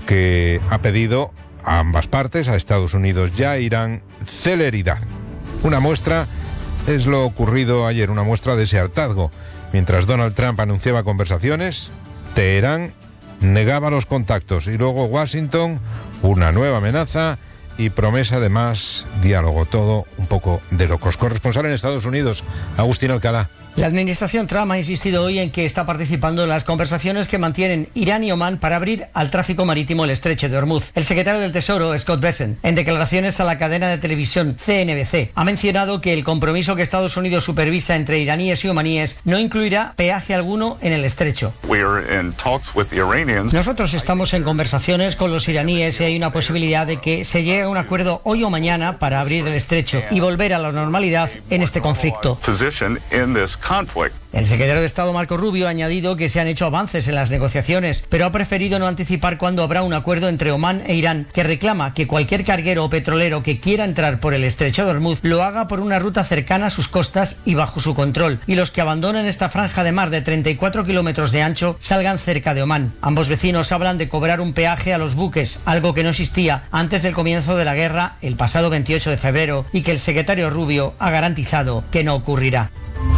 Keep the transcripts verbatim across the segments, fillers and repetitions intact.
que ha pedido a ambas partes, a Estados Unidos y a Irán, celeridad. Una muestra es lo ocurrido ayer, una muestra de ese hartazgo. Mientras Donald Trump anunciaba conversaciones, Teherán negaba los contactos y luego Washington, una nueva amenaza y promesa de más diálogo. Todo un poco de locos. Corresponsal en Estados Unidos, Agustín Alcalá. La administración Trump ha insistido hoy en que está participando en las conversaciones que mantienen Irán y Omán para abrir al tráfico marítimo el estrecho de Hormuz. El secretario del Tesoro, Scott Bessent, en declaraciones a la cadena de televisión C N B C, ha mencionado que el compromiso que Estados Unidos supervisa entre iraníes y omaníes no incluirá peaje alguno en el estrecho. Nosotros estamos en conversaciones con los iraníes y hay una posibilidad de que se llegue a un acuerdo hoy o mañana para abrir el estrecho y volver a la normalidad en este conflicto. El secretario de Estado Marco Rubio ha añadido que se han hecho avances en las negociaciones, pero ha preferido no anticipar cuándo habrá un acuerdo entre Omán e Irán, que reclama que cualquier carguero o petrolero que quiera entrar por el estrecho de Hormuz lo haga por una ruta cercana a sus costas y bajo su control, y los que abandonen esta franja de mar de treinta y cuatro kilómetros de ancho salgan cerca de Omán. Ambos vecinos hablan de cobrar un peaje a los buques, algo que no existía antes del comienzo de la guerra el pasado veintiocho de febrero y que el secretario Rubio ha garantizado que no ocurrirá.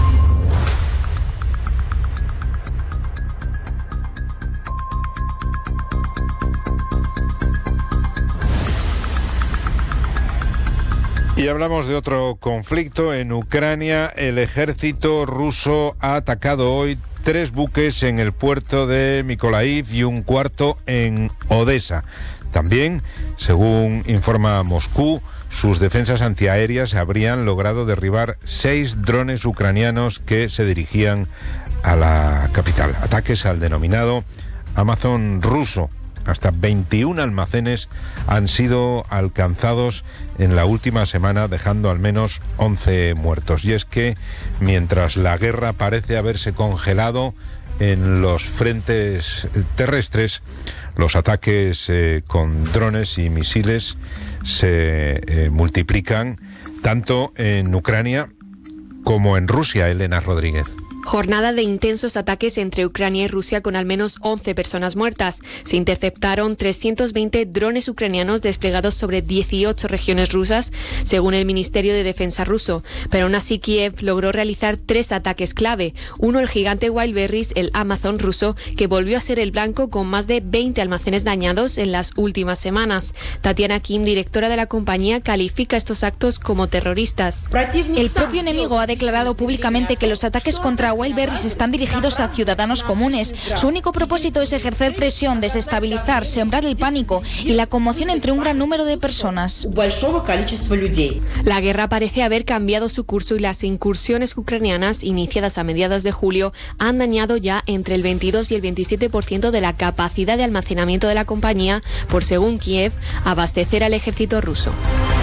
Y hablamos de otro conflicto en Ucrania. El ejército ruso ha atacado hoy tres buques en el puerto de Mykolaiv y un cuarto en Odessa. También, según informa Moscú, sus defensas antiaéreas habrían logrado derribar seis drones ucranianos que se dirigían a la capital. Ataques al denominado Amazon ruso. Hasta veintiún almacenes han sido alcanzados en la última semana, dejando al menos once muertos. Y es que mientras la guerra parece haberse congelado en los frentes terrestres, los ataques eh, con drones y misiles se eh, multiplican tanto en Ucrania como en Rusia. Elena Rodríguez. Jornada de intensos ataques entre Ucrania y Rusia con al menos once personas muertas. Se interceptaron trescientos veinte drones ucranianos desplegados sobre dieciocho regiones rusas, según el Ministerio de Defensa ruso. Pero aún así Kiev logró realizar tres ataques clave. Uno, el gigante Wildberries, el Amazon ruso, que volvió a ser el blanco con más de veinte almacenes dañados en las últimas semanas. Tatiana Kim, directora de la compañía, califica estos actos como terroristas. El propio enemigo ha declarado públicamente que los ataques contra Wildberries están dirigidos a ciudadanos comunes. Su único propósito es ejercer presión, desestabilizar, sembrar el pánico y la conmoción entre un gran número de personas. La guerra parece haber cambiado su curso y las incursiones ucranianas, iniciadas a mediados de julio, han dañado ya entre el veintidós y el veintisiete por ciento de la capacidad de almacenamiento de la compañía por, según Kiev, abastecer al ejército ruso.